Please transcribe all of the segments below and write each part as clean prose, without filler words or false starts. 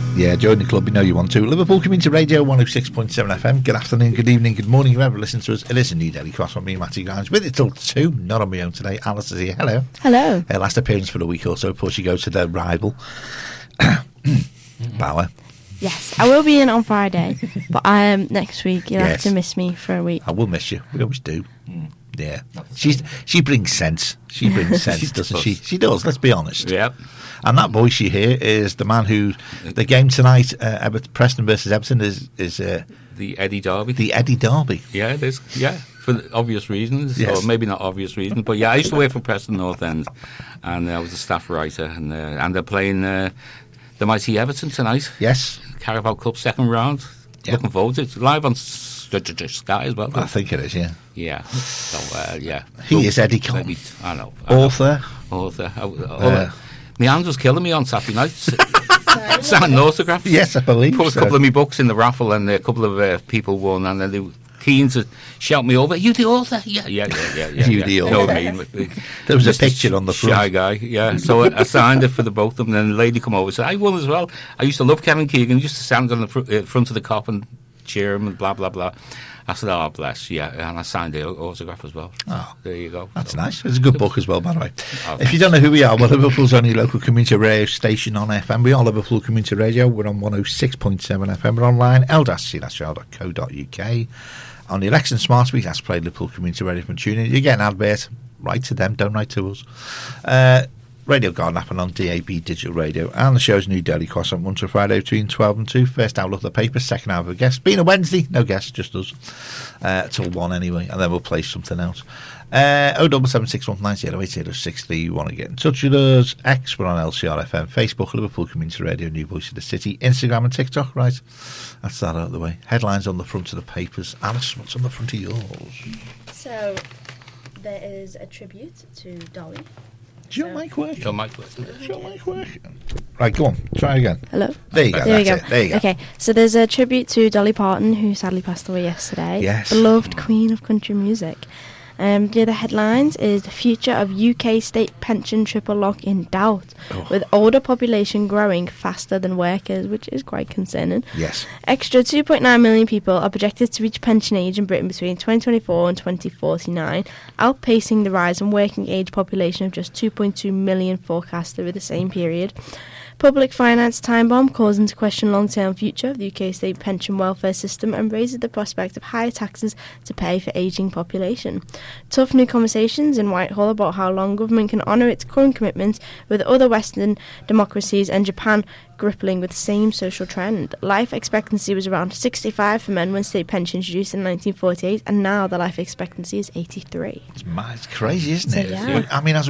Yeah, join the club, you know you want to. Liverpool Community Radio 106.7 FM. Good afternoon, good evening, good morning, whoever listens to us. It is a new Daily Cross on me, Matty Grimes. With it till 2, not on my own today. Alice is here. Hello. Hello. Last appearance for the week or so before she goes to their rival, Bauer. Yes, I will be in on Friday, but next week you'll have to miss me for a week. I will miss you. We always do. Yeah. She brings sense. She brings sense, doesn't she? She does, let's be honest. Yep. And that voice you hear is the man who, the game tonight, Preston versus Everton, is the Eddie Derby. The Eddie Derby. Yeah, it is. Yeah, for obvious reasons, yes. Or maybe not obvious reasons. But yeah, I used to work for Preston North End, and I was a staff writer, and they're playing the mighty Everton tonight. Yes. Carabao Cup second round. Yep. Looking forward to it. It's live on Sky as well. I think it is, yeah. Yeah. So, yeah. He is Eddie Coleman. I know. Author. My hand was killing me on Saturday night. Signing autographs. Yes, I believe Put a couple of my books in the raffle, and a couple of people won, and then they were keen to shout me over. You the author? Yeah. You the author. You know what I mean? There was a picture on the front. Shy guy, yeah. So I signed it for the both of them, and then the lady come over and said, I won as well. I used to love Kevin Keegan. He used to stand on the front of the cop and cheer him and blah, blah, blah. I said, oh, bless, yeah, and I signed the autograph as well. Oh, there you go. That's nice. It's a good book as well, by the way. Oh, if you don't know who we are, well, Liverpool's only local community radio station on FM. We are Liverpool Community Radio. We're on 106.7 FM. We're online, l-c-r.co.uk. On the Alexa and Smart Speak, that's played Liverpool Community Radio from TuneIn. You get an advert, write to them, don't write to us. Radio Garden app and on DAB Digital Radio. And the show's new Daily Cross on 1 to Friday between 12 and 2. First hour of the paper, second hour of a guest. Being a Wednesday, no guests, just us. Till 1 anyway, and then we'll play something else. 07761908063. You want to get in touch with us? X, we're on LCRFM. Facebook, Liverpool Community Radio, New Voice of the City. Instagram and TikTok, right? That's that out of the way. Headlines on the front of the papers. Alice, what's on the front of yours? So, there is a tribute to Dolly. Is your mic working? Your mic working. Right, go on. Try again. Hello? There you go. There you go. Okay, so there's a tribute to Dolly Parton, who sadly passed away yesterday. Yes. Beloved queen of country music. The other headlines is the future of UK state pension triple lock in doubt, with older population growing faster than workers, which is quite concerning. Yes. Extra 2.9 million people are projected to reach pension age in Britain between 2024 and 2049, outpacing the rise in working age population of just 2.2 million forecast over the same period. Public finance time bomb calls into question long-term future of the UK state pension welfare system and raises the prospect of higher taxes to pay for ageing population. Tough new conversations in Whitehall about how long government can honour its current commitments, with other Western democracies and Japan grappling with the same social trend. Life expectancy was around 65 for men when state pension introduced in 1948, and now the life expectancy is 83. It's mad. It's crazy, isn't it? Yeah. I mean, as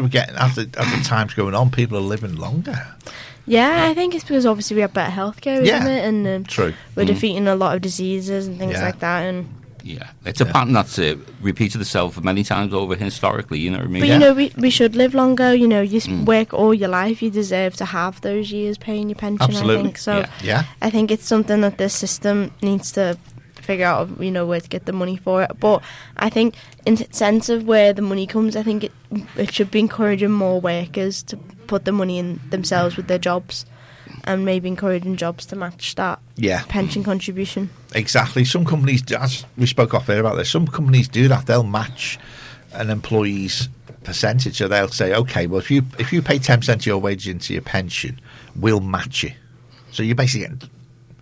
the time's going on, people are living longer. Yeah, I think it's because obviously we have better healthcare, isn't it? And true. We're defeating a lot of diseases and things like that. And yeah, it's a pattern that's repeated itself many times over historically, you know what I mean? But, you know, we should live longer. You know, you work all your life. You deserve to have those years paying your pension, absolutely. I think. So yeah. I think it's something that this system needs to figure out, you know, where to get the money for it. But I think in sense of where the money comes, I think it should be encouraging more workers to put the money in themselves with their jobs, and maybe encouraging jobs to match that pension contribution. Exactly. Some companies, as we spoke off air about this, some companies do that. They'll match an employee's percentage. So they'll say, okay, well, if you pay 10% of your wage into your pension, we'll match it. So you're basically getting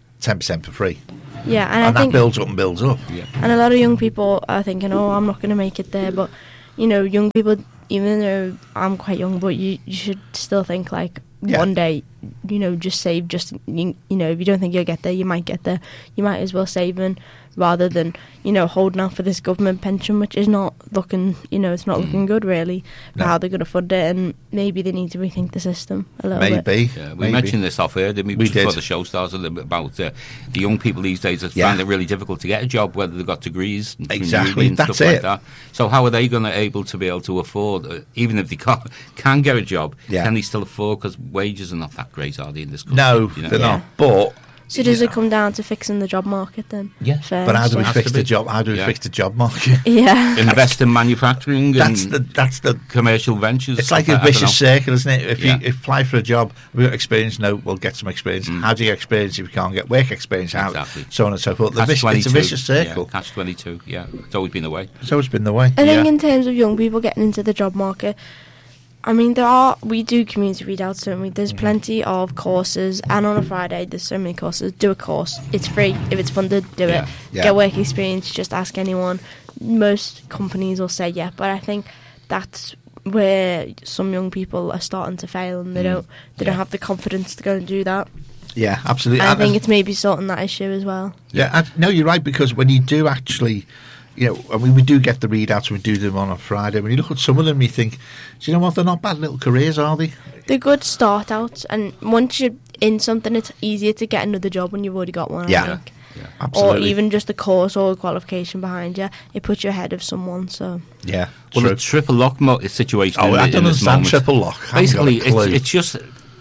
10% for free. Yeah, and that builds up and builds up. Yeah. And a lot of young people are thinking, oh, I'm not going to make it there. But, you know, young people, even though I'm quite young, but you should still think, like, one day, you know, just save, you know, if you don't think you'll get there, you might get there. You might as well save in, rather than, you know, holding out for this government pension, which is not looking, you know, it's not looking good, really, for how they're going to fund it, and maybe they need to rethink the system a little bit. Yeah, we mentioned this off air, didn't we? We did. Before the show started, about the young people these days that find it really difficult to get a job, whether they've got degrees and exactly, and stuff like that. So how are they going to be able to afford, even if they can get a job, can they still afford, because wages are not that great, are they, in this country? No, they're not. But So does it come down to fixing the job market then? Yeah. First, But how do we yeah. fix the job? How do we fix the job market? Yeah. Invest in manufacturing That's and the. commercial ventures. It's like I a don't vicious know. circle, isn't it? If Yeah. you apply for a job, we've got experience. No, we'll get some experience. How do you get experience if you can't get work experience? How Exactly. so on and so forth. Catch It's a 22. vicious circle. Yeah, catch 22. Yeah, it's always been the way. It's always been the way. I think Yeah. in terms of young people getting into the job market, I mean, we do community readouts, don't we? There's plenty of courses, and on a Friday, there's so many courses. Do a course. It's free. If it's funded, do it. Yeah. Get work experience, just ask anyone. Most companies will say yeah, but I think that's where some young people are starting to fail, and they don't have the confidence to go and do that. Yeah, absolutely. And I And- think it's maybe sorting that issue as well. Yeah, no, you're right, because when you do actually, I mean, we do get the readouts, we do them on a Friday. When you look at some of them, you think, do you know what, they're not bad little careers, are they? They're good start out, and once you're in something, it's easier to get another job when you've already got one. Yeah. I think. Or Absolutely. even just a course or a qualification behind you, it puts you ahead of someone. So Yeah, Well, true. the triple lock situation. Oh, in, I in don't this understand moment. triple lock. I haven't Basically, got a clue. it's just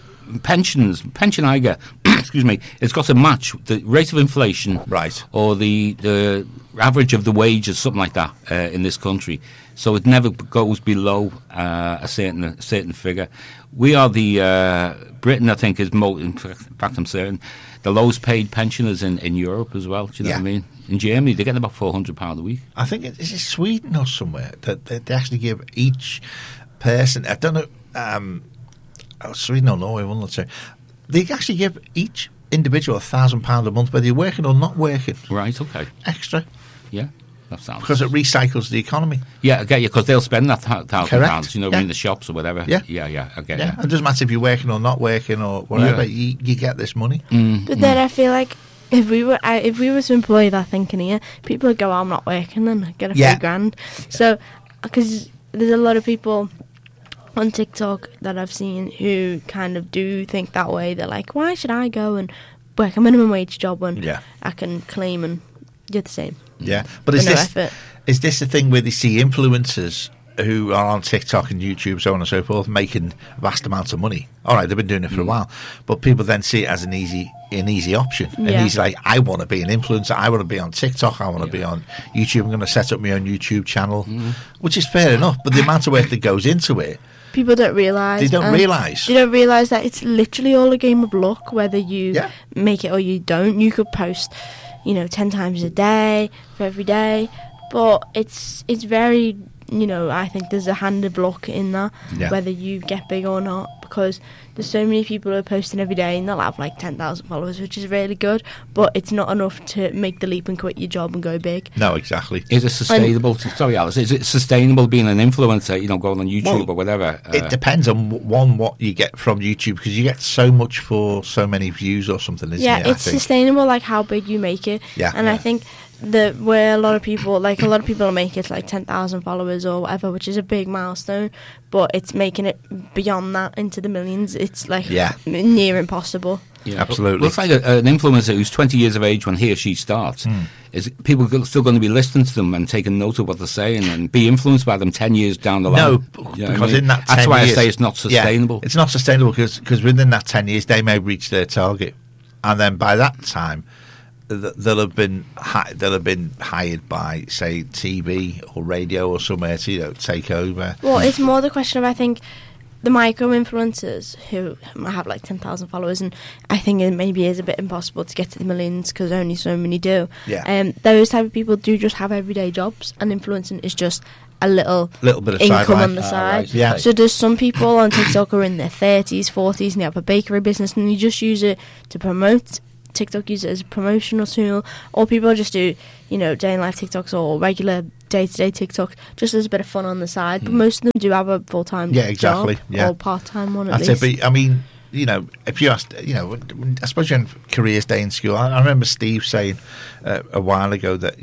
pension I get. Excuse me. It's got to match the rate of inflation, Right. or the average of the wages, something like that, in this country. So it never goes below a certain figure. We are the Britain, I think, is in fact, I'm certain, the lowest paid pensioners in Europe as well. Do you know what I mean? In Germany, they're getting about £400 a week. I think is it Sweden or somewhere that they actually give each person. I don't know, Sweden or Norway, one or two. They actually give each individual £1,000 a month, whether you're working or not working. Right. Okay. Extra, Yeah. That sounds. because it recycles the economy. Yeah, I get you, because they'll spend that £1,000, Correct. in the shops or whatever. Yeah. Yeah, I get Yeah, you. it doesn't matter if you're working or not working or whatever. Yeah. You get this money. but then I feel like if we were to employ that thinking here, people would go, "I'm not working, then I get a Yeah. few grand." So because there's a lot of people on TikTok that I've seen who kind of do think that way. They're like, "Why should I go and work a minimum wage job when Yeah. I can claim and do the same?" Yeah, but For is no this effort. is this the thing where they see influencers who are on TikTok and YouTube, so on and so forth, making vast amounts of money? All right, they've been doing it for a while, but people then see it as an easy option. Yeah. And he's like, I want to be an influencer. I want to be on TikTok. I want to be on YouTube. I'm going to set up my own YouTube channel, which is fair enough. But the amount of work that goes into it, People don't realise. they don't and realise. They don't realise that it's literally all a game of luck, whether you Yeah. make it or you don't. You could post, 10 times a day for every day, but it's very, I think there's a hand of luck in that, Yeah. whether you get big or not, because there's so many people who are posting every day and they'll have like 10,000 followers, which is really good, but it's not enough to make the leap and quit your job and go big. No, exactly. Is it sustainable? Sorry, Alice. Is it sustainable being an influencer? Going on YouTube Well, or whatever. It depends on what you get from YouTube, because you get so much for so many views or something, isn't Yeah, it? I it's think. sustainable, like how big you make it. Yeah. And Yeah. I think that where a lot of people make it like 10,000 followers or whatever, which is a big milestone, but it's making it beyond that into the millions. It's like near impossible. Yeah, Absolutely. Looks like an influencer who's 20 years of age when he or she starts. Is people still going to be listening to them and taking note of what they're saying and be influenced by them 10 years down the line? No, You know what because I mean? in that 10 that's why years, I say it's not sustainable. Yeah, it's not sustainable because within that 10 years they may reach their target, and then by that time they'll have been hired by, say, TV or radio or somewhere to take over. Well, it's more the question of, I think, the micro influencers who have like 10,000 followers, and I think it maybe is a bit impossible to get to the millions because only so many do. Yeah. Those type of people do just have everyday jobs, and influencing is just a little bit of income sideline. on the side. right, yeah. So there's some people on TikTok who are in their 30s, 40s, and they have a bakery business, and you just use it to promote. TikTok use it as a promotional tool, or people just do, day in life TikToks or regular day-to-day TikTok just as a bit of fun on the side. But most of them do have a full-time exactly, job yeah. or part-time one at That's least. it. But I mean, if you asked, I suppose you're in careers day in school. I remember Steve saying a while ago that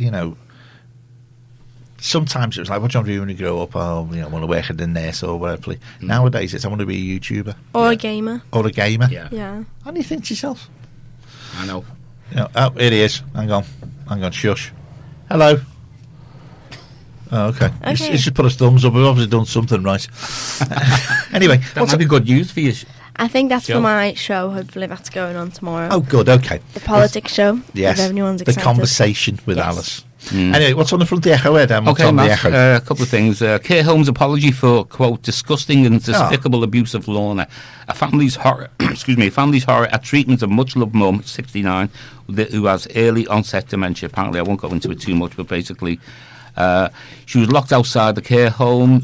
sometimes it was like, what do you want to do when you grow up? Oh, I want to work at the nurse or whatever. Nowadays, it's I want to be a YouTuber Or a gamer. or a gamer. Yeah. And you think to yourself, I know. oh, here he is. Hang on, shush. Hello. Oh, okay. He's just put his thumbs up. We've obviously done something right. Anyway, That might be good news for you. I think that's Joe? for my show. Hopefully that's going on tomorrow. Oh, good. Okay. The politics show. Yes. If everyone's The excited. conversation with Yes. Alice. Anyway, what's on the front of the Echo, Ed? What's Okay, on the Matt, Echo? a couple of things. Care Home's apology for, quote, disgusting and despicable abuse of Lorna. A family's horror, a family's horror at treatment of much-loved mum, 69, who has early onset dementia. Apparently, I won't go into it too much, but basically, she was locked outside the care home.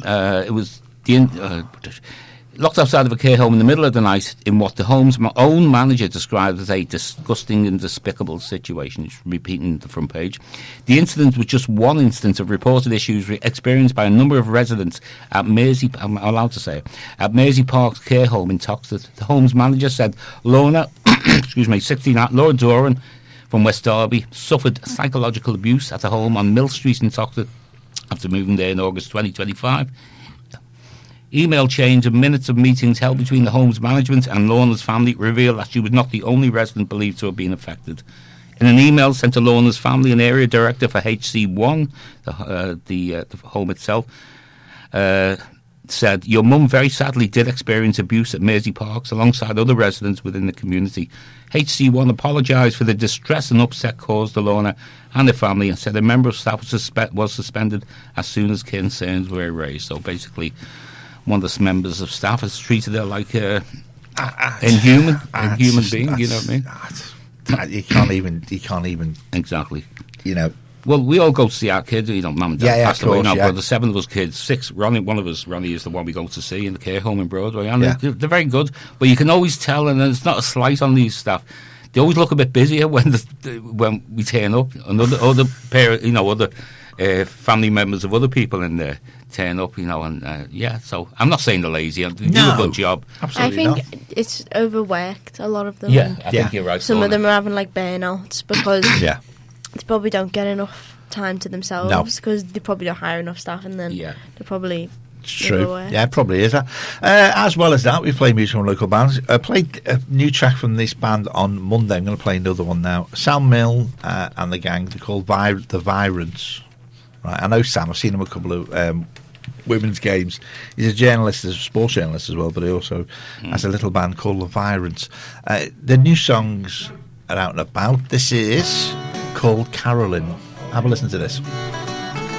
Locked outside of a care home in the middle of the night in what the home's own manager described as a disgusting and despicable situation. It's repeating the front page. The incident was just one instance of reported issues experienced by a number of residents at Mersey Park's care home in Toxteth. The home's manager said Lorna, 69, Laura Doran from West Derby, suffered psychological abuse at the home on Mill Street in Toxteth after moving there in August 2025. Email chains and minutes of meetings held between the home's management and Lorna's family revealed that she was not the only resident believed to have been affected. In an email sent to Lorna's family, an area director for HC1, the home itself, said, "Your mum very sadly did experience abuse at Mersey Parks alongside other residents within the community. HC1 apologised for the distress and upset caused to Lorna and the family and said a member of staff was suspended as soon as concerns were raised." So basically, one of the members of staff has treated her like inhuman being. You know what I mean? You can't even. Exactly. You know. Well, we all go to see our kids. You know, mum and dad passed away now, yeah. but the 7 of us kids, 6. Ronnie is the one we go to see in the care home in Broadway, and they're very good. But you can always tell, and it's not a slight on these staff. They always look a bit busier when we turn up, and other family members of other people in there turn up, and so I'm not saying they're lazy. They do a good job. Absolutely I think it's overworked, a lot of them. Yeah, I think you're right. Some of them are having like burnouts because Yeah. they probably don't get enough time to themselves because they probably don't hire enough staff, and then they're probably It's true. overworked. Yeah, it probably is. As well as that, we play music from local bands. I played a new track from this band on Monday. I'm going to play another one now. Sam Mill and the gang. They're called The Virants. Right, I know Sam. I've seen him a couple of women's games. He's a journalist, a sports journalist as well, but he also has a little band called The Virants. The new songs are out and about. This is called Carolyn. Have a listen to this.